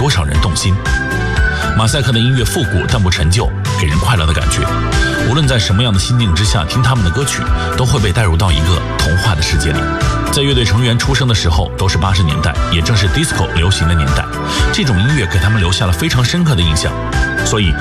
多少人动心。马赛克的音乐复古但不陈旧，给人快乐的感觉。无论在什么样的心境之下听他们的歌曲，都会被带入到一个童话的世界里。在乐队成员出生的时候都是80年代，也正是 disco 流行的年代，这种音乐给他们留下了非常深刻的印象。所以